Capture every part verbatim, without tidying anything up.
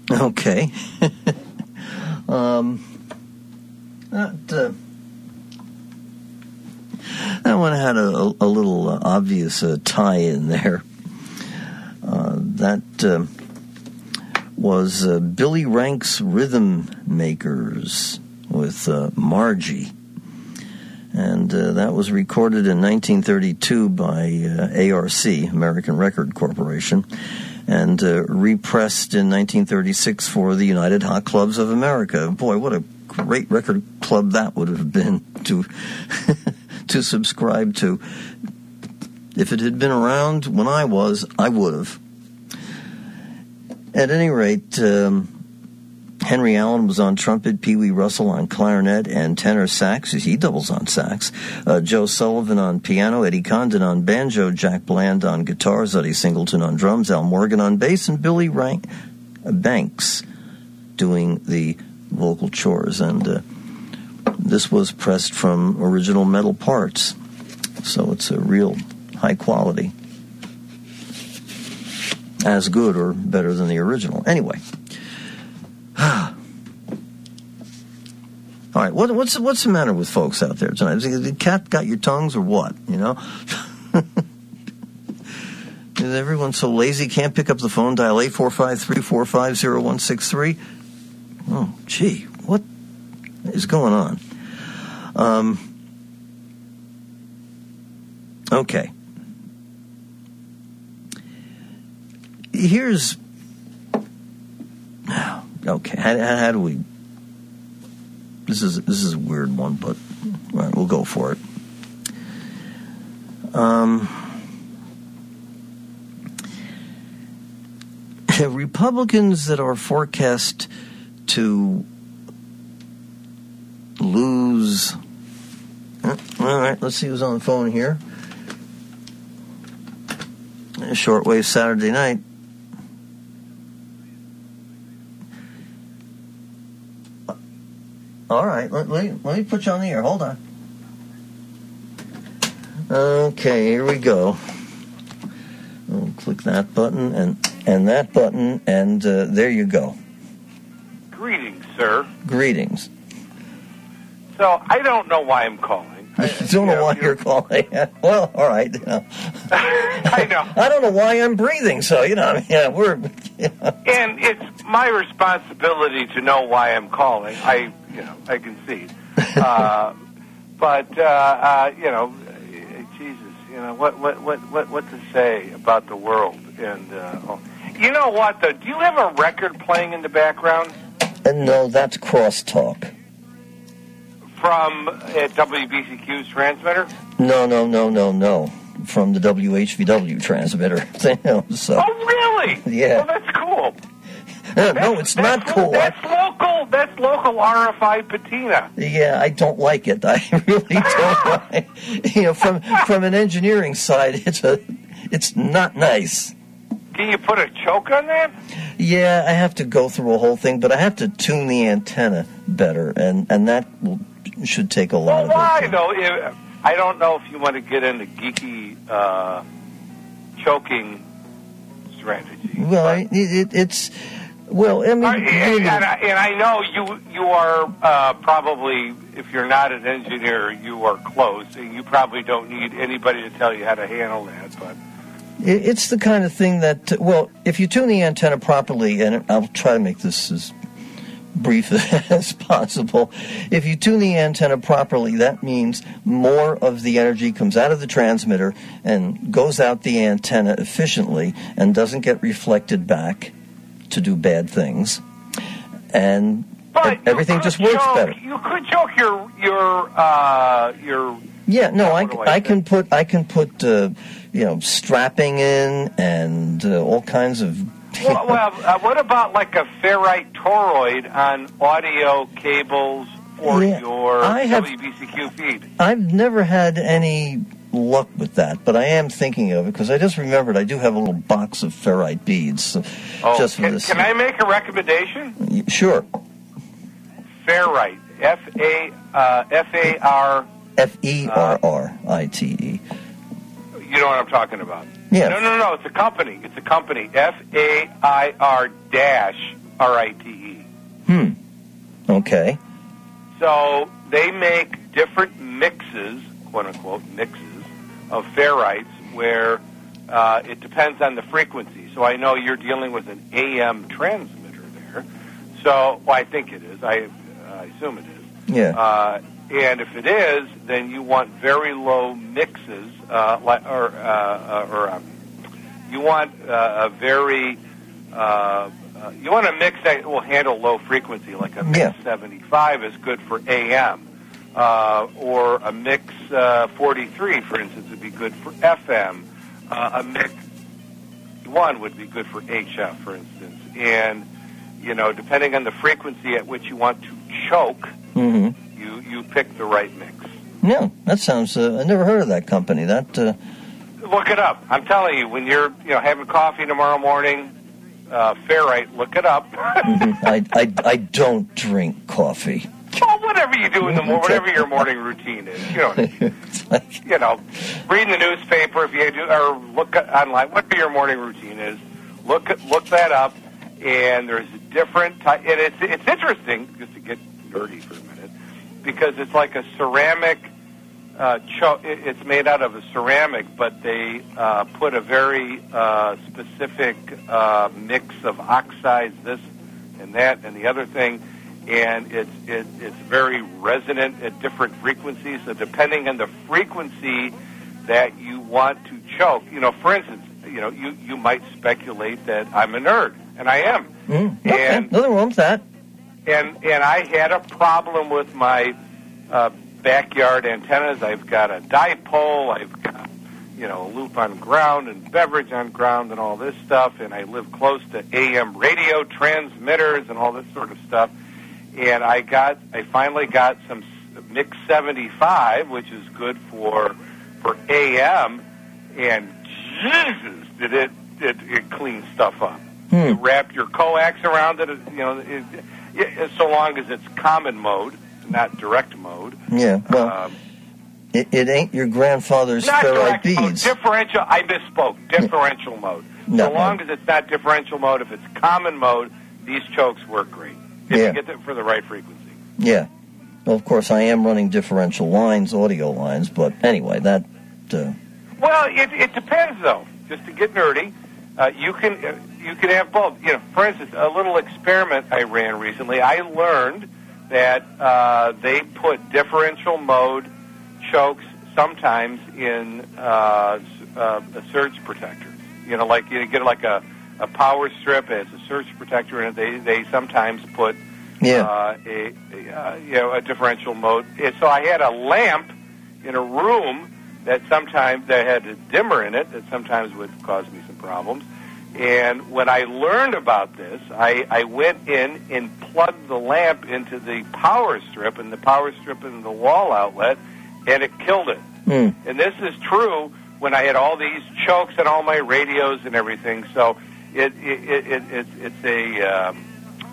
Okay. um, that, uh, that one had a, a little uh, obvious uh, tie in there. Uh, that uh, was uh, Billy Rank's Rhythm Makers with uh, Margie. And uh, that was recorded in nineteen thirty-two by uh, A R C, American Record Corporation, and uh, repressed in nineteen thirty-six for the United Hot Clubs of America. Boy, what a great record club that would have been to to subscribe to. If it had been around when I was, I would have. At any rate, um, Henry Allen was on trumpet, Pee Wee Russell on clarinet and tenor sax, he doubles on sax, uh, Joe Sullivan on piano, Eddie Condon on banjo, Jack Bland on guitar, Zutty Singleton on drums, Al Morgan on bass, and Billy Rank, uh, Banks doing the vocal chores. And uh, this was pressed from original metal parts, so it's a real high quality. As good or better than the original. Anyway. All right, what, what's what's the matter with folks out there tonight? Is the cat got your tongues or what? You know, is everyone so lazy can't pick up the phone? Dial eight four five three four five zero one six three. Oh, gee, what is going on? Um. Okay. Here's. Okay, how, how do we? This is this is a weird one, but all right, we'll go for it. Um, Republicans that are forecast to lose. All right, let's see who's on the phone here. Shortwave Saturday night. All right, let, let, me, let me put you on the air. Hold on. Okay, here we go. We'll click that button and, and that button, and uh, there you go. Greetings, sir. Greetings. So, I don't know why I'm calling. I don't know, know why you're, you're calling. Well, all right. You know. I know. I don't know why I'm breathing, so, you know, yeah, we're... You know. And it's my responsibility to know why I'm calling. I, you know, I concede. Uh, but, uh, uh, you know, Jesus, you know, what, what, what, what, what to say about the world? And, uh, oh. You know what, though? Do you have a record playing in the background? Uh, no, that's crosstalk. From uh, W B C Q's transmitter? No, no, no, no, no. From the W H V W transmitter. so, oh, really? Yeah. Well, that's cool. No, no, it's not cool. That's local. That's local R F I patina. Yeah, I don't like it. I really don't like. You know, from from an engineering side, it's a, it's not nice. Can you put a choke on that? Yeah, I have to go through a whole thing, but I have to tune the antenna better, and and that will, should take a lot well, of it. Why though? If, I don't know if you want to get into geeky uh, choking strategy. Well, I, it, it's. Well, I mean, and, and, and, I, and I know you you are uh, probably, if you're not an engineer, you are close, and you probably don't need anybody to tell you how to handle that. But it, it's the kind of thing that, well, if you tune the antenna properly, and I'll try to make this as brief as possible. If you tune the antenna properly, that means more of the energy comes out of the transmitter and goes out the antenna efficiently and doesn't get reflected back to do bad things, and but everything just works choke, better. You could choke your your uh, your. Yeah, no, I, I, I can put I can put uh, you know strapping in and uh, all kinds of. Well, well uh, what about like a ferrite toroid on audio cables for yeah, your I have, W B C Q feed? I've never had any luck with that, but I am thinking of it because I just remembered I do have a little box of ferrite beads. Oh, just for can, this. Can I make a recommendation? Sure. Ferrite, F A uh, F A R F E R R I T E. You know what I'm talking about? Yeah. No, no, no. It's a company. It's a company. F A I R dash R I T E. Hmm. Okay. So they make different mixes, quote-unquote mixes, of ferrites where uh, it depends on the frequency. So I know you're dealing with an A M transmitter there. So, well, I think it is. I, uh, I assume it is. Yeah. Uh, and if it is, then you want very low mixes, uh, like, or, uh, or um, you want uh, a very, uh, uh, you want a mix that will handle low frequency, like a mix yeah. seventy-five is good for A M. Uh, or a mix uh, forty-three, for instance, would be good for F M. Uh, a mix one would be good for H F, for instance. And, you know, depending on the frequency at which you want to choke, mm-hmm. you, you pick the right mix. Yeah, that sounds, uh, I never heard of that company. That uh... Look it up. I'm telling you, when you're, you know, having coffee tomorrow morning, uh, ferrite, look it up. mm-hmm. I, I, I don't drink coffee. Well, whatever you do in the morning, whatever your morning routine is, you know, like, you know, reading the newspaper if you do, or look online, whatever your morning routine is, look look that up, and there's a different type, and it's it's interesting just to get nerdy for a minute, because it's like a ceramic, uh, cho- it's made out of a ceramic, but they uh, put a very uh, specific uh, mix of oxides, this and that, and the other thing. And it's it, it's very resonant at different frequencies. So depending on the frequency that you want to choke, you know, for instance, you know, you, you might speculate that I'm a nerd, and I am. Mm, okay. And nothing wrong with that. And and I had a problem with my uh, backyard antennas. I've got a dipole. I've got, you know, a loop on ground and beverage on ground and all this stuff. And I live close to A M radio transmitters and all this sort of stuff. And I got, I finally got some Mix seventy-five, which is good for for A M, and Jesus, did it it, it clean stuff up. Hmm. You wrap your coax around it, you know, it, it, so long as it's common mode, not direct mode. Yeah, well, um, it, it ain't your grandfather's not ferrite direct mode, beads. differential. I misspoke. Differential mode. No, so long no. as it's not differential mode, if it's common mode, these chokes work great. If Yeah. you get them for the right frequency. Yeah. Well, of course, I am running differential lines, audio lines, but anyway, that... Uh... Well, it, it depends, though. Just to get nerdy, uh, you can uh, you can have both. You know, for instance, a little experiment I ran recently, I learned that uh, they put differential mode chokes sometimes in uh, uh, a surge protector. You know, like you get like a, a power strip as a surge protector, and they, they sometimes put Yeah. uh, a, a uh, you know a differential mode. And so I had a lamp in a room that sometimes that had a dimmer in it that sometimes would cause me some problems. And when I learned about this, I, I went in and plugged the lamp into the power strip and the power strip in the wall outlet, and it killed it. Mm. And this is true when I had all these chokes on all my radios and everything. So it, it, it, it, it it's a um,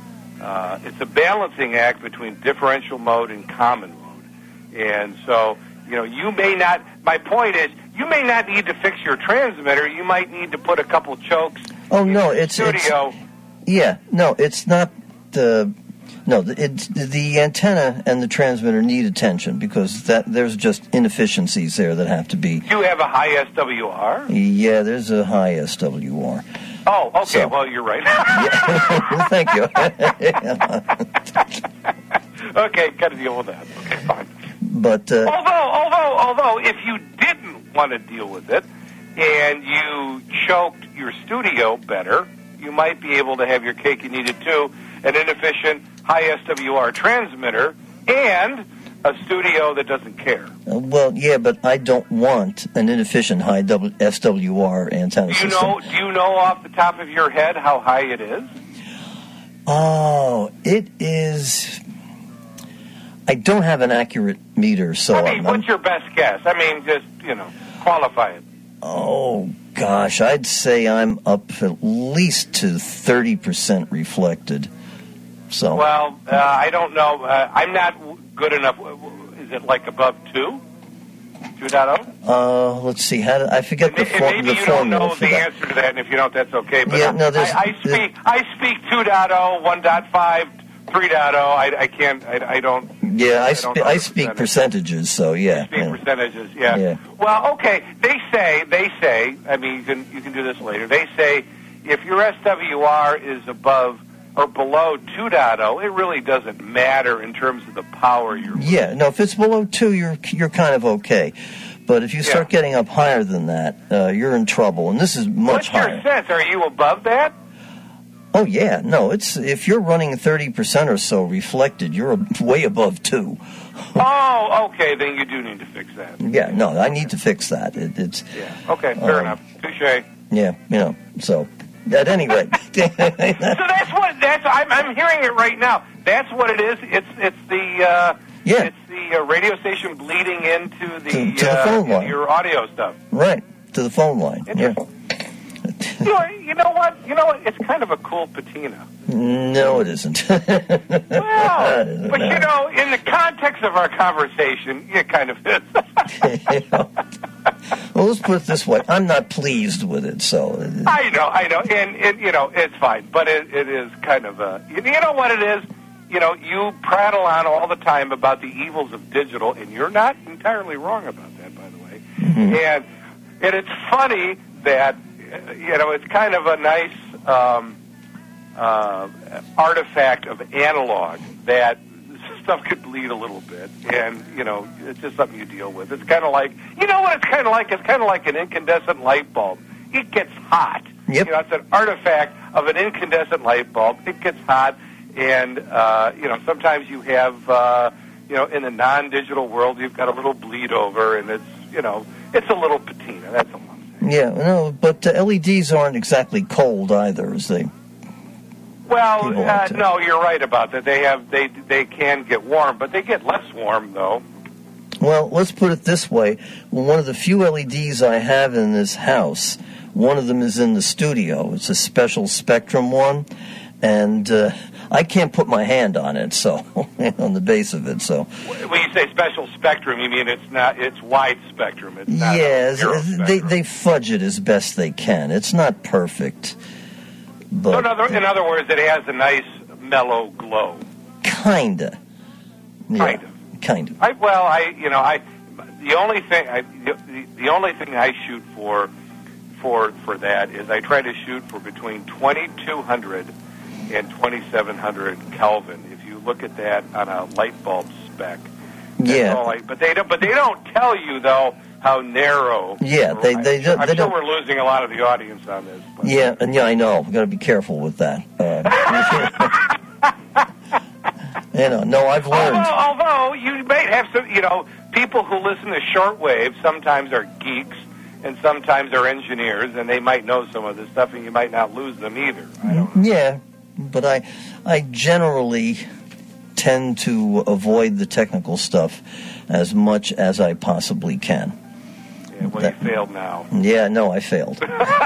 uh, it's a balancing act between differential mode and common mode. And so, you know, you may not. My point is, you may not need to fix your transmitter. You might need to put a couple chokes. Oh in no, your it's studio. It's, yeah, no, it's not the. No, it's the antenna and the transmitter need attention because that there's just inefficiencies there that have to be. You have a high S W R? Yeah, there's a high S W R. Oh, okay. So, well, you're right. yeah. Thank you. Okay, got to deal with that. Okay, fine. But uh, although, although, although, if you didn't want to deal with it and you choked your studio better, you might be able to have your cake and eat it too. An inefficient high S W R transmitter and a studio that doesn't care. uh, well, yeah, but I don't want an inefficient high w- S W R antenna Do you system. know? Do you know off the top of your head how high it is? Oh, it is. I don't have an accurate meter, so I mean, I'm, what's your best guess? I mean, just you know, qualify it. Oh gosh, I'd say I'm up at least to thirty percent reflected. So Well, uh, I don't know. Uh, I'm not good enough. Is it like above two? two point oh? Uh, let's see. How do, I forget the, for, maybe the you formula don't know for the that. answer to that, and if you don't, that's okay. But yeah, no, there's, I, I speak I speak two point oh, one point five, three point oh. I, I can't. I, I don't. Yeah, I, I, spe- don't I speak percentages. So yeah. You speak yeah. percentages. Yeah. yeah. Well, okay. They say. They say. I mean, you can you can do this later. They say if your S W R is above or below two point oh, it really doesn't matter in terms of the power you're. Yeah. No, if it's below two, you're you're kind of okay. But if you start yeah. getting up higher than that, uh, you're in trouble. And this is much What's higher. What's your sense? Are you above that? Oh yeah, no. It's if you're running thirty percent or so reflected, you're way above two. Oh, okay. Then you do need to fix that. Yeah, no, I need to fix that. It, it's yeah. Okay, fair um, enough. Touche. Yeah, you know. So at any rate, so that's what that's. I'm, I'm hearing it right now. That's what it is. It's it's the uh, yeah. It's the uh, radio station bleeding into the to, to the uh, phone line. Your audio stuff. Right to the phone line. Yeah. you, know, you know what? You know what? It's kind of a cool patina. No, it isn't. Well, but you know, in the context of our conversation, it kind of is. you know, well, let's put it this way: I'm not pleased with it. So I know, I know, and it, you know, it's fine, but it, it is kind of a. You know what it is? You know, you prattle on all the time about the evils of digital, and you're not entirely wrong about that, by the way. Mm-hmm. And and it's funny that you know it's kind of a nice um, uh, artifact of analog that stuff could bleed a little bit, and you know it's just something you deal with. It's kind of like you know what it's kind of like. It's kind of like an incandescent light bulb. It gets hot. Yep. You know, it's an artifact of an incandescent light bulb. It gets hot. And, uh, you know, sometimes you have, uh, you know, in the non-digital world, you've got a little bleed over, and it's, you know, it's a little patina. That's all I'm saying. Yeah, no, but uh, L E Ds aren't exactly cold either, as they... Well, uh, no, you're right about that. They have, they, they can get warm, but they get less warm, though. Well, let's put it this way. One of the few L E Ds I have in this house, one of them is in the studio. It's a special spectrum one, and... Uh, I can't put my hand on it, so on the base of it. So when you say special spectrum, you mean it's not it's wide spectrum. It's not yes, yeah, they they fudge it as best they can. It's not perfect, but so in other, in other words, it has a nice mellow glow. Kinda, yeah, kind of, kind of. I, well, I you know I the only thing I the, the only thing I shoot for for for that is I try to shoot for between twenty-two hundred and twenty-seven hundred Kelvin. If you look at that on a light bulb spec, yeah. All I, but they don't. But they don't tell you though how narrow. Yeah, they they, I'm, they I'm don't. sure we're losing a lot of the audience on this. But. Yeah, and yeah, I know. We've got to be careful with that. Uh, you know, no, I've learned. Although, although you may have some, you know, people who listen to shortwave sometimes are geeks. And sometimes are engineers, and they might know some of this stuff, and you might not lose them either. I don't know. Yeah, but I, I generally tend to avoid the technical stuff as much as I possibly can. Yeah, well, that, you failed now. Yeah, no, I failed.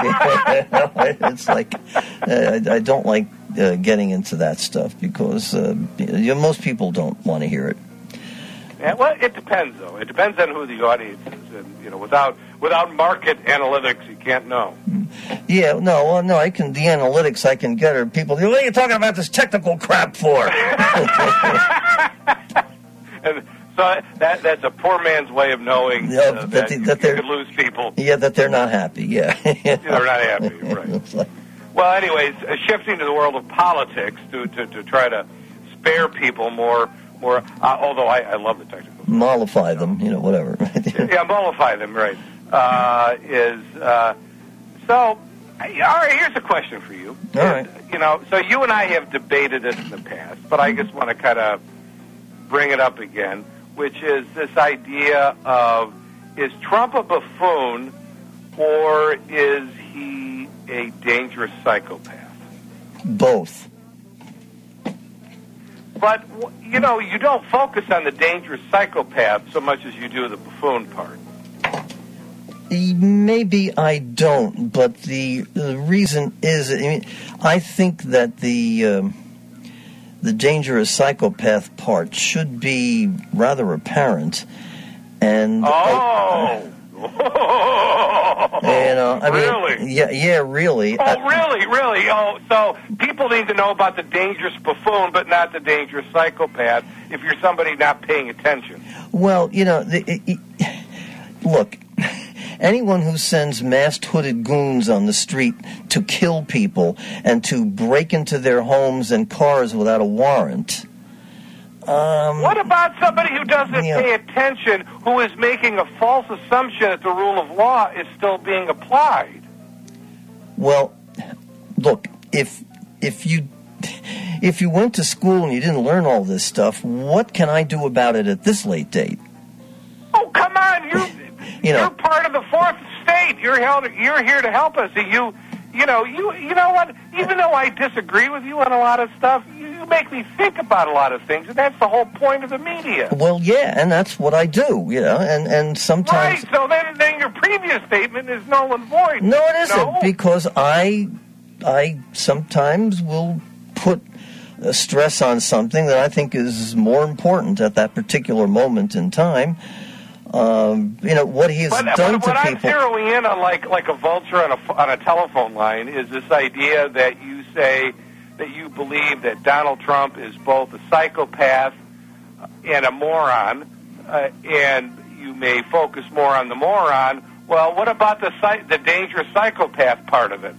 It's like uh, I, I don't like uh, getting into that stuff because uh, you know, most people don't want to hear it. Yeah, well, it depends, though. It depends on who the audience is, and you know, without without market analytics, you can't know. Yeah, no, well, no, I can. The analytics I can get are people. What are you talking about this technical crap for? And so that that's a poor man's way of knowing yeah, uh, that, that, they, you, that you could lose people. Yeah, that they're not happy. Yeah, they're not happy, right? Like, well, anyways, uh, shifting to the world of politics to to, to try to spare people more. More, uh, although I, I love the technical. Mollify them, you know, whatever. Yeah, mollify them, right? Uh, is uh, so. All right, here's a question for you. All right. You know, so you and I have debated this in the past, but I just want to kind of bring it up again, which is this idea of: is Trump a buffoon, or is he a dangerous psychopath? Both. But, you know, you don't focus on the dangerous psychopath so much as you do the buffoon part. Maybe I don't, but the, the reason is, I mean, I think that the um, the dangerous psychopath part should be rather apparent, And oh. uh, you know, I mean, really? Yeah, yeah, really. Oh, really, really? Oh, so people need to know about the dangerous buffoon, but not the dangerous psychopath. If you're somebody not paying attention. Well, you know, the, it, it, look. Anyone who sends masked hooded goons on the street to kill people and to break into their homes and cars without a warrant. Um, what about somebody who doesn't yeah. pay attention, who is making a false assumption that the rule of law is still being applied? Well, look, if if you if you went to school and you didn't learn all this stuff, what can I do about it at this late date? Oh, come on, you. You know, you're part of the fourth state. You're held, You're here to help us. You, you know, you, you know what? Even though I disagree with you on a lot of stuff, you, you make me think about a lot of things, and that's the whole point of the media. Well, yeah, and that's what I do. You know, and and sometimes. Right. So then, then your previous statement is null and void. No, it isn't, no? because I, I sometimes will put a stress on something that I think is more important at that particular moment in time. Um, you know, what he has but, done but to what people. I'm zeroing in on, like like a vulture on a, on a telephone line, is this idea that you say that you believe that Donald Trump is both a psychopath and a moron, uh, and you may focus more on the moron. Well, what about the the dangerous psychopath part of it?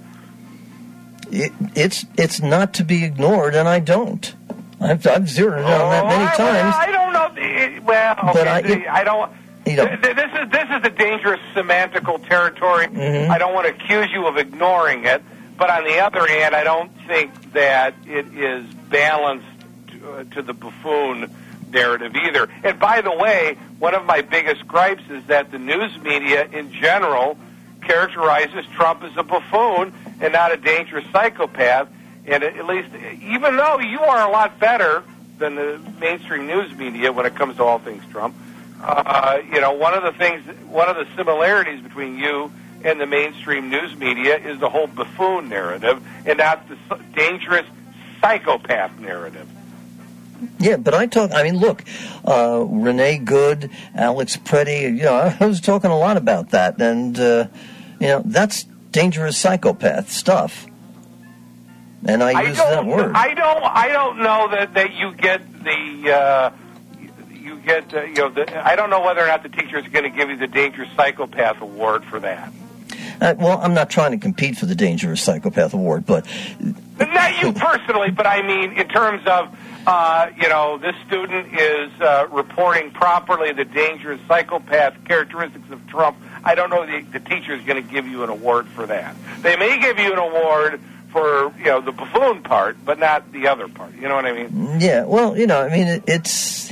it it's it's not to be ignored, and I don't. I've, I've zeroed in on that many I, times. Well, I don't know. It, well, okay, but I, it, I don't. You know, this is this is the dangerous semantical territory. Mm-hmm. I don't want to accuse you of ignoring it, but on the other hand, I don't think that it is balanced to, uh, to the buffoon narrative either. And by the way, one of my biggest gripes is that the news media in general characterizes Trump as a buffoon and not a dangerous psychopath. And at least, even though you are a lot better than the mainstream news media when it comes to all things Trump. Uh, you know, one of the things, one of the similarities between you and the mainstream news media is the whole buffoon narrative, and not the dangerous psychopath narrative. Yeah, but I talk. I mean, look, uh, Renee Good, Alex Preddy. You know, I was talking a lot about that, and uh, you know, that's dangerous psychopath stuff. And I, I use that word. I don't. I don't know that, that you get the. Uh, You get, uh, you know, the, I don't know whether or not the teacher is going to give you the dangerous psychopath award for that. Uh, well, I'm not trying to compete for the dangerous psychopath award, but not you personally, but I mean in terms of, uh, you know, this student is uh, reporting properly the dangerous psychopath characteristics of Trump. I don't know the, the teacher is going to give you an award for that. They may give you an award for, you know, the buffoon part, but not the other part. You know what I mean? Yeah. Well, you know, I mean, it, it's.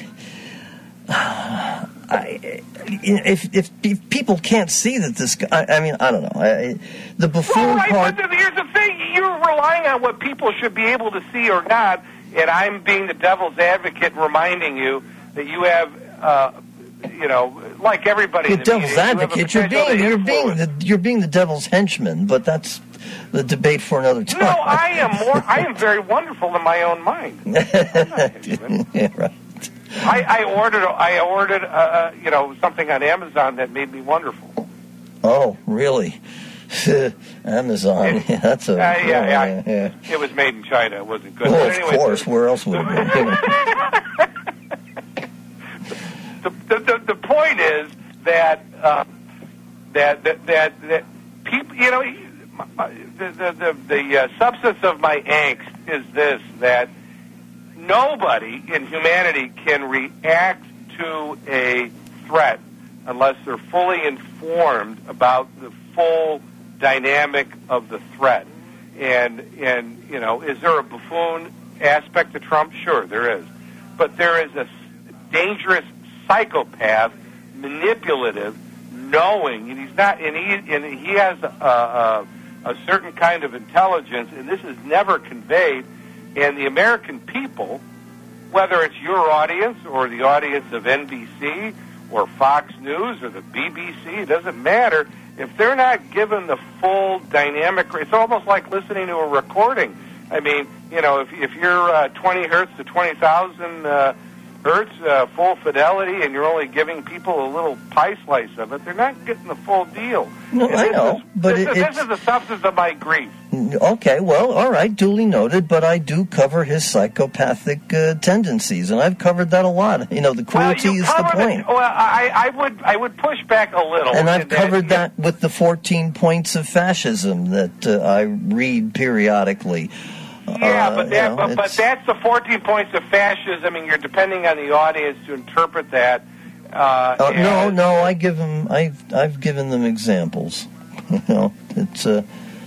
I, if, if if people can't see that this guy, I, I mean, I don't know. I, the buffoon well, right, part. But here's the thing: you're relying on what people should be able to see or not, and I'm being the devil's advocate, reminding you that you have, uh, you know, like everybody. You're in the devil's media, advocate. You You're being you're being the you're being the devil's henchman, but that's the debate for another time. No, I am more. I am very wonderful in my own mind. I'm not henchman. Yeah, right. I, I ordered. I ordered, uh, you know, something on Amazon that made me wonderful. Oh, really? Amazon. It, yeah, that's a. Uh, yeah, yeah, yeah, yeah. It was made in China. It wasn't good. Well, but anyway, of course. Where else would it be? the, the, the the point is that uh, that that that, that people, you know, the the the, the uh, substance of my angst is this: that nobody in humanity can react to a threat unless they're fully informed about the full dynamic of the threat. And, and you know, is there a buffoon aspect to Trump? Sure, there is. But there is a dangerous psychopath, manipulative, knowing, and he's not, and he, and he has a, a, a certain kind of intelligence, and this is never conveyed. And the American people, whether it's your audience or the audience of N B C or Fox News or the B B C, it doesn't matter. If they're not given the full dynamic, it's almost like listening to a recording. I mean, you know, if, if you're uh, twenty hertz to twenty thousand uh, Hertz uh, full fidelity, and you're only giving people a little pie slice of it, they're not getting the full deal. No, and I know, is, but this, it, this it's... is the substance of my grief. Okay, well, all right, duly noted, but I do cover his psychopathic uh, tendencies, and I've covered that a lot. You know, the cruelty well, you is the point. It, well, I, I would I would push back a little. And I've covered that, that with the fourteen points of fascism that uh, I read periodically. Yeah, uh, but that, know, but, but that's the fourteen points of fascism, and you're depending on the audience to interpret that. Uh, uh, no, as, no, I give them. I've I've given them examples. You know, it's. Uh,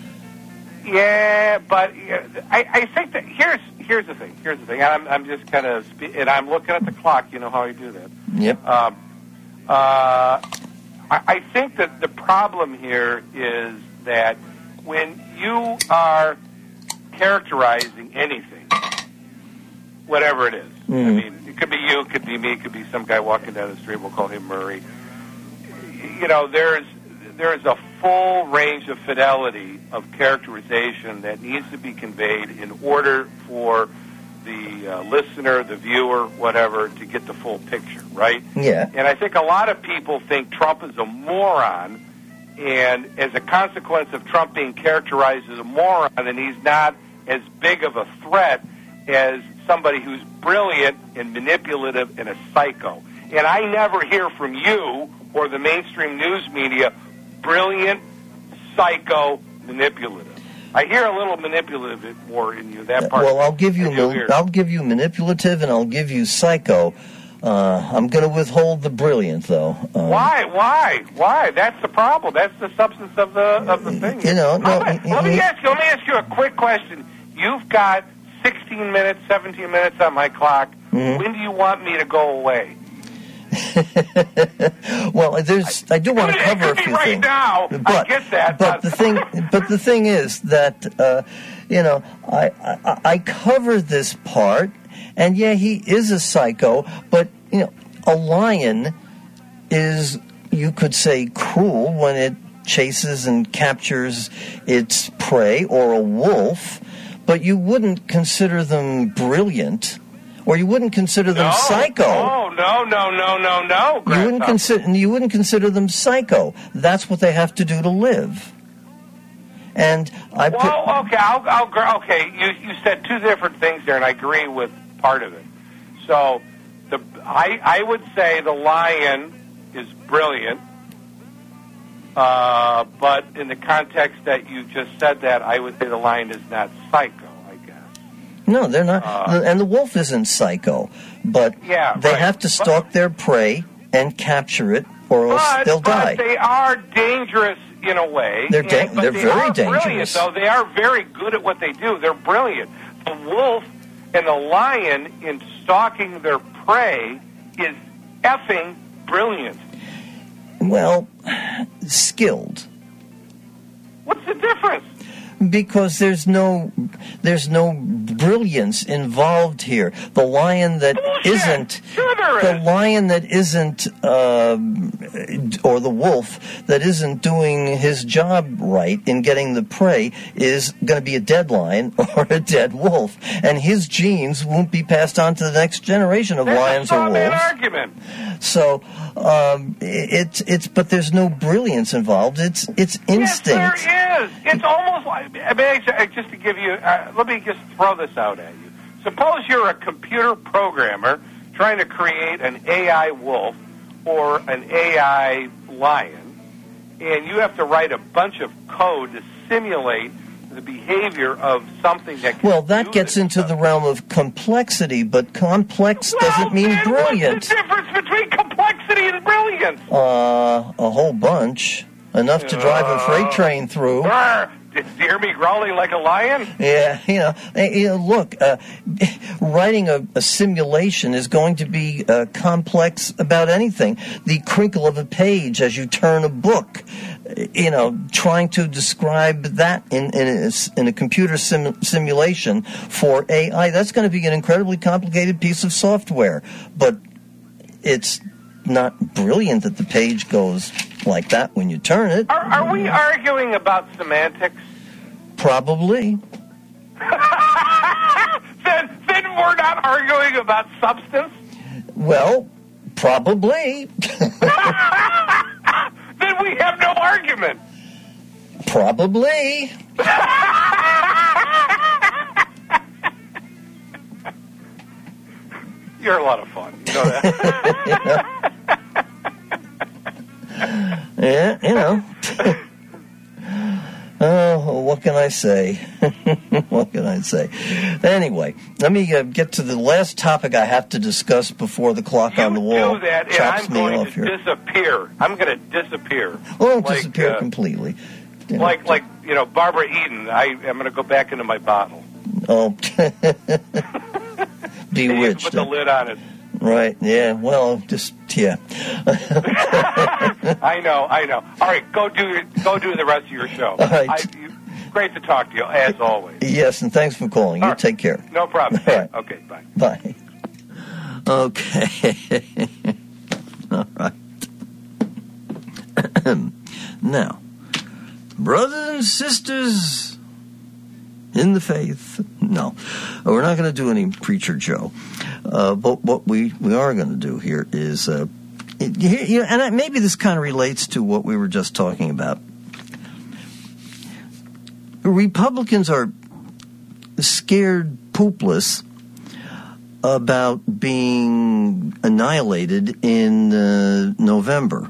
yeah, but I, I think that here's here's the thing. Here's the thing. I'm I'm just kind of spe- and I'm looking at the clock. You know how I do that. Yep. Um, uh, I, I think that the problem here is that when you are characterizing anything, whatever it is. Mm-hmm. I mean, it could be you, it could be me, it could be some guy walking down the street. We'll call him Murray. You know, there's there's a full range of fidelity of characterization that needs to be conveyed in order for the uh, listener, the viewer, whatever, to get the full picture, right? Yeah. And I think a lot of people think Trump is a moron, and as a consequence of Trump being characterized as a moron, and he's not as big of a threat as somebody who's brilliant and manipulative and a psycho. And I never hear from you or the mainstream news media brilliant, psycho, manipulative. I hear a little manipulative more in you. That part. Well, I'll give you. Mal- I'll give you manipulative, and I'll give you psycho. Uh, I'm going to withhold the brilliant, though. Um, why? Why? Why? That's the problem. That's the substance of the of the thing. You know. No, let, me, let me ask you. Let me ask you a quick question. You've got sixteen minutes, seventeen minutes on my clock. Mm-hmm. When do you want me to go away? Well, there's. I do want to cover a few right things. Now, but, I get that. But the thing, but the thing is that uh, you know, I, I I cover this part, and yeah, he is a psycho. But you know, a lion is, you could say, cruel when it chases and captures its prey, or a wolf. But you wouldn't consider them brilliant. Or you wouldn't consider them no, psycho. No, no, no, no, no, no. You wouldn't consider. You wouldn't consider them psycho. That's what they have to do to live. And I. Well, put, okay, I'll, I'll. Okay, you you said two different things there, and I agree with part of it. So, the I I would say the lion is brilliant, uh, but in the context that you just said that, I would say the lion is not psycho. No, they're not. Uh, and the wolf isn't psycho, but yeah, they right. have to stalk but, their prey and capture it, or else but, they'll but die. They are dangerous in a way. They're da- and, they're they very are dangerous. Brilliant, though they are very good at what they do. They're brilliant. The wolf and the lion, in stalking their prey, is effing brilliant. Well, skilled. What's the difference? Because there's no there's no brilliance involved here. The lion that Bullshit. isn't Sure there the is. lion that isn't um, or the wolf that isn't doing his job right in getting the prey is going to be a dead lion or a dead wolf, and his genes won't be passed on to the next generation of That's lions a or wolves. argument. So um, it's it's but there's no brilliance involved. It's it's instinct. Yes, there is. It's almost like, I mean, just to give you, uh, let me just throw this out at you. Suppose you're a computer programmer trying to create an A I wolf or an A I lion, and you have to write a bunch of code to simulate the behavior of something that can Well, that do gets this into stuff. the realm of complexity, but complex well, doesn't mean then brilliant. What's the difference between complexity and brilliance? Uh, a whole bunch. Enough to drive a freight train through. Brr, did you hear me growling like a lion? Yeah, you know, eh, you know look, uh, writing a, a simulation is going to be uh, complex about anything. The crinkle of a page as you turn a book, you know, trying to describe that in, in, a, in a computer sim- simulation for A I, that's going to be an incredibly complicated piece of software. But it's not brilliant that the page goes like that when you turn it. Are, are we arguing about semantics? Probably. then, then we're not arguing about substance? Well, probably. Then we have no argument. Probably. You're a lot of fun. You know that? Yeah, you know. Oh, what can I say? What can I say? Anyway, let me uh, get to the last topic I have to discuss before the clock you on the wall do that, and chops I'm me going off to here. disappear. I'm going to disappear. Well, I won't like, disappear uh, completely. You know. Like, like you know, Barbara Eden. I am going to go back into my bottle. Oh, You bewitched. put the lid on it. Right, yeah, well, just, yeah. I know, I know. All right, go do your, go do the rest of your show. All right. I, you, great to talk to you, as always. Yes, and thanks for calling. You All right. take care. No problem. All right. Okay, bye. Bye. Okay. All right. Now, brothers and sisters in the faith, no, we're not going to do any Preacher Joe. Uh, but what we, we are going to do here is, uh, it, you know, and I, maybe this kind of relates to what we were just talking about. Republicans are scared poopless about being annihilated in uh, November.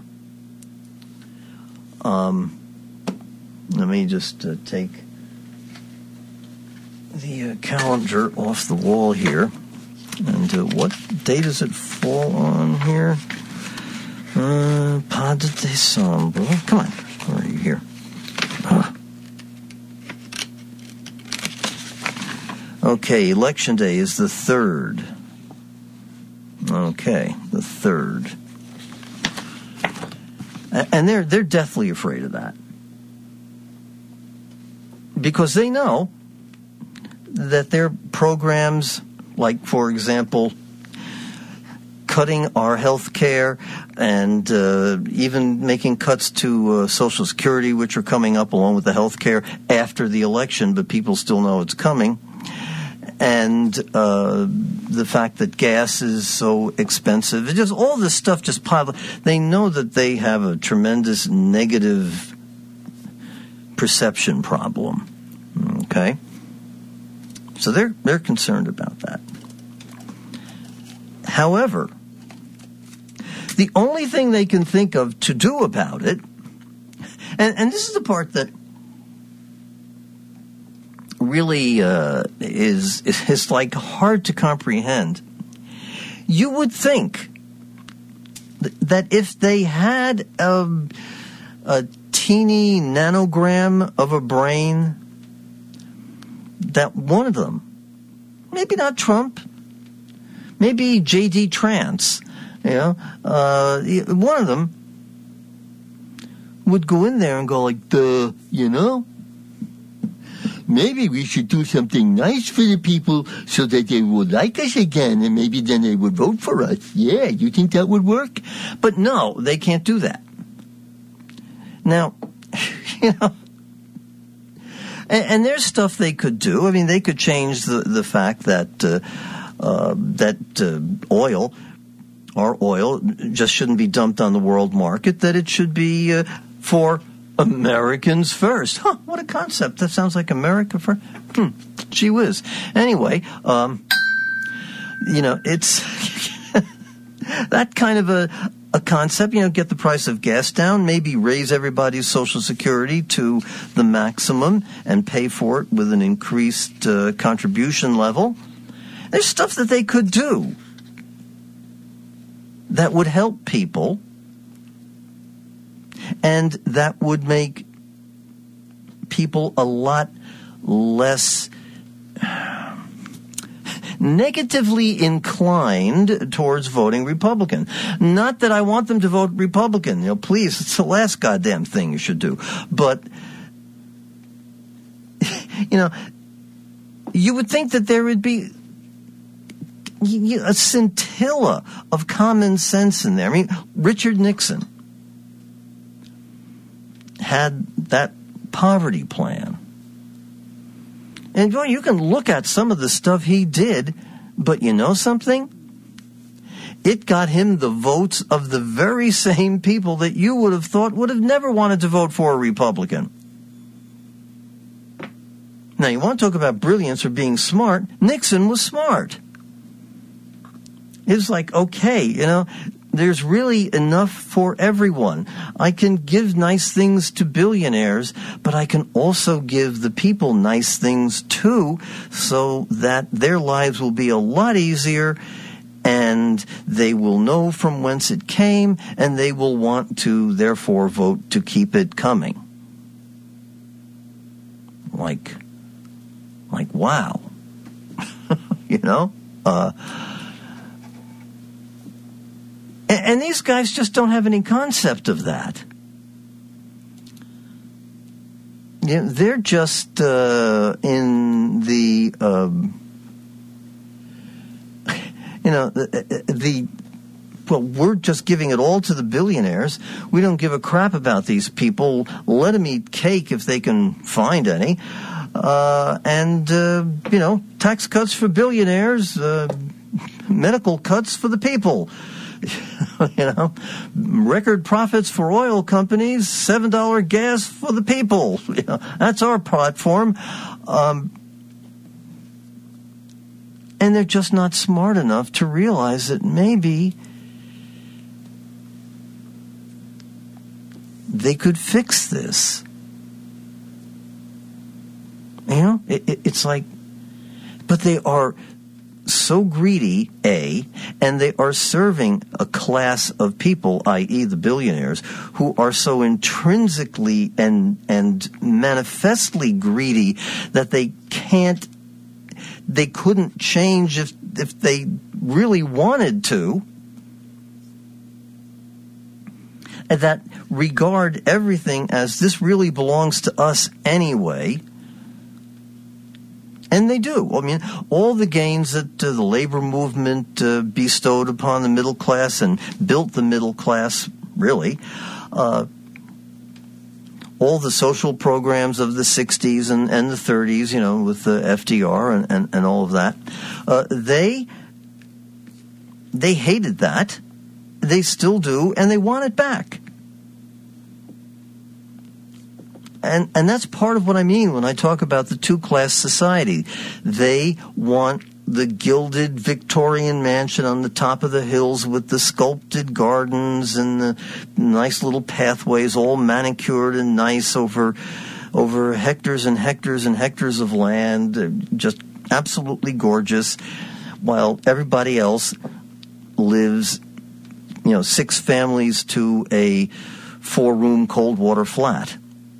Um, let me just uh, take the uh, calendar off the wall here. And uh, what day does it fall on here? Uh, Pas de Décembre. Come on. Where are you here? Uh. Okay, Election Day is the third. Okay, the third. And they're they're deathly afraid of that. Because they know that their programs, like, for example, cutting our health care and uh, even making cuts to uh, Social Security, which are coming up along with the health care after the election, but people still know it's coming. And uh, the fact that gas is so expensive, it just all this stuff just piled up. They know that they have a tremendous negative perception problem. Okay? So they're they're concerned about that. However, the only thing they can think of to do about it, and, and this is the part that really uh, is is like hard to comprehend. You would think th- that if they had a, a teeny nanogram of a brain, that one of them, maybe not Trump, maybe J D Trance, you know, uh, one of them would go in there and go like, duh, you know, maybe we should do something nice for the people so that they would like us again, and maybe then they would vote for us. Yeah, you think that would work? But no, they can't do that. Now, you know, and, and there's stuff they could do. I mean, they could change the, the fact that uh, uh, that uh, oil, our oil, just shouldn't be dumped on the world market, that it should be uh, for Americans first. Huh, what a concept. That sounds like America first. Hmm, gee whiz. Anyway, um, you know, it's that kind of a, a concept, you know, get the price of gas down, maybe raise everybody's Social Security to the maximum and pay for it with an increased uh, contribution level. There's stuff that they could do that would help people, and that would make people a lot less negatively inclined towards voting Republican. Not that I want them to vote Republican. You know, please, it's the last goddamn thing you should do. But, you know, you would think that there would be a scintilla of common sense in there. I mean, Richard Nixon had that poverty plan. And boy, you can look at some of the stuff he did, but you know something? it got him the votes of the very same people that you would have thought would have never wanted to vote for a Republican. Now, you want to talk about brilliance or being smart? Nixon was smart. It's like, okay, you know, there's really enough for everyone. I can give nice things to billionaires, but I can also give the people nice things too, so that their lives will be a lot easier, and they will know from whence it came, and they will want to, therefore, vote to keep it coming. Like, like, wow. you know? Uh, and, and these guys just don't have any concept of that. You know, they're just uh, in the... Um, You know, the, the, well, we're just giving it all to the billionaires. We don't give a crap about these people. Let them eat cake if they can find any. Uh, and, uh, you know, tax cuts for billionaires, uh, medical cuts for the people. you know, record profits for oil companies, seven dollars gas for the people. You know, that's our platform. Um And they're just not smart enough to realize that maybe they could fix this. You know, it, it, it's like, but they are so greedy, A, and they are serving a class of people, that is the billionaires, who are so intrinsically and, and manifestly greedy that they can't They couldn't change if if they really wanted to, and that regard everything as this really belongs to us anyway. And they do. I mean, all the gains that uh, the labor movement uh, bestowed upon the middle class and built the middle class, really, uh, all the social programs of the sixties and, and the thirties, you know, with the F D R and, and, and all of that, uh, they they hated that. They still do, and they want it back. And and that's part of what I mean when I talk about the two-class society. They want the gilded Victorian mansion on the top of the hills with the sculpted gardens and the nice little pathways, all manicured and nice over over hectares and hectares and hectares of land, just absolutely gorgeous, while everybody else lives, you know, six families to a four-room cold water flat.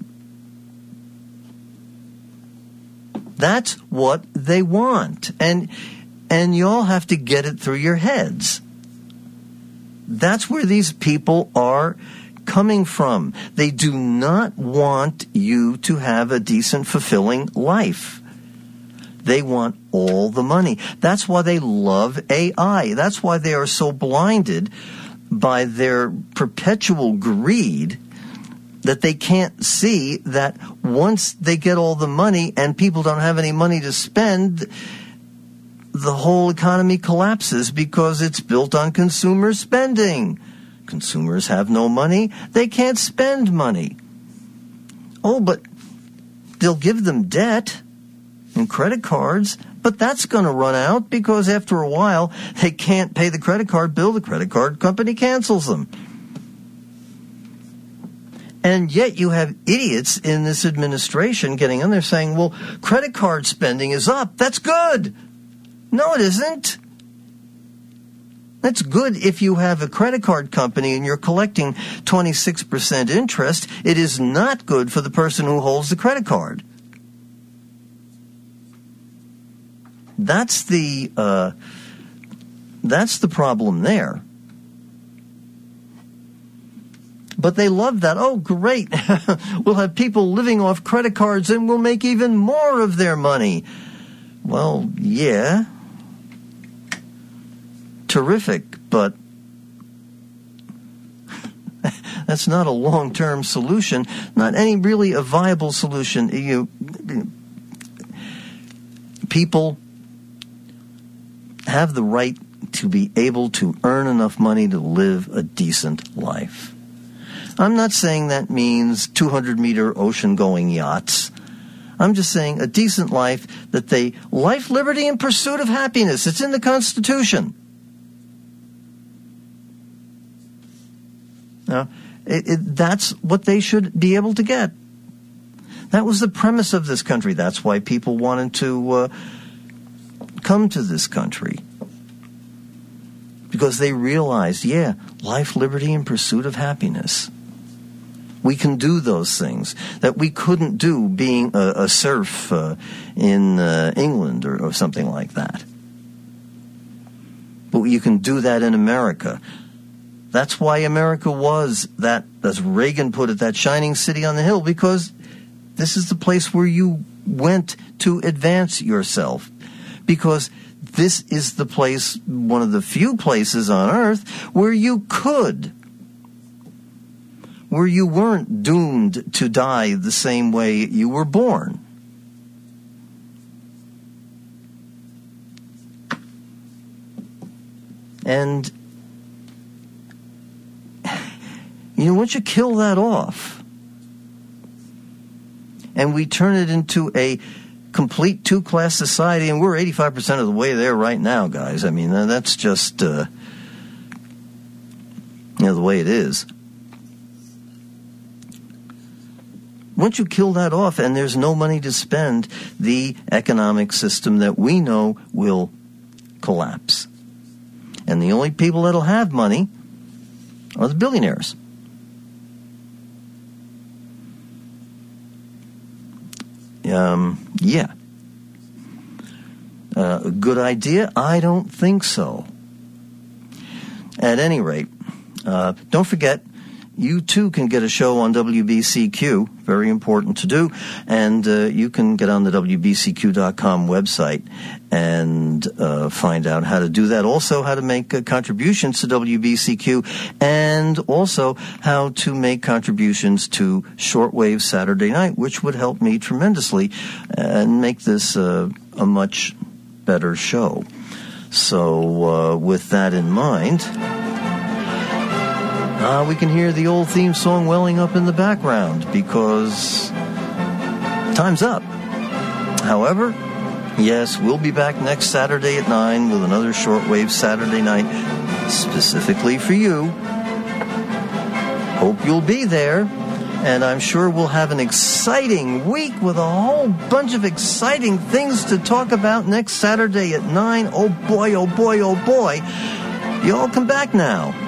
That's what they want. And and you all have to get it through your heads. That's where these people are coming from. They do not want you to have a decent, fulfilling life. They want all the money. That's why they love A I. That's why they are so blinded by their perpetual greed that they can't see that once they get all the money and people don't have any money to spend, the whole economy collapses because it's built on consumer spending. Consumers have no money. They can't spend money. Oh, but they'll give them debt and credit cards, but that's going to run out because after a while they can't pay the credit card bill. The credit card company cancels them. And yet you have idiots in this administration getting in there saying, well, credit card spending is up. That's good. No, it isn't. That's good if you have a credit card company and you're collecting twenty-six percent interest. It is not good for the person who holds the credit card. That's the, uh, that's the problem there. But they love that. Oh, great. We'll have people living off credit cards and we'll make even more of their money. Well, yeah. Terrific, but that's not a long-term solution. Not any really a viable solution. You, people have the right to be able to earn enough money to live a decent life. I'm not saying that means two hundred meter ocean-going yachts. I'm just saying a decent life that they, life, liberty, and pursuit of happiness. It's in the Constitution. Now, it, it, that's what they should be able to get. That was the premise of this country. That's why people wanted to uh, come to this country. Because they realized, yeah, life, liberty, and pursuit of happiness. We can do those things that we couldn't do being a, a serf uh, in uh, England or, or something like that. But you can do that in America. That's why America was that, as Reagan put it, that shining city on the hill, because this is the place where you went to advance yourself. Because this is the place, one of the few places on earth where you could, where you weren't doomed to die the same way you were born. And, you know, once you kill that off, and we turn it into a complete two-class society, and we're eighty-five percent of the way there right now, guys. I mean, that's just, uh, you know, the way it is. Once you kill that off and there's no money to spend, the economic system that we know will collapse. And the only people that'll have money are the billionaires. Um, yeah. Uh, a good idea? I don't think so. At any rate, uh, don't forget, you too can get a show on W B C Q, very important to do, and uh, you can get on the W B C Q dot com website and uh, find out how to do that. Also, how to make uh, contributions to W B C Q, and also how to make contributions to Shortwave Saturday Night, which would help me tremendously and make this uh, a much better show. So, uh, with that in mind, Uh, we can hear the old theme song welling up in the background because time's up. However, yes, we'll be back next Saturday at nine with another Shortwave Saturday Night specifically for you. Hope you'll be there. And I'm sure we'll have an exciting week with a whole bunch of exciting things to talk about next Saturday at nine. Oh boy, oh boy, oh boy. You all come back now.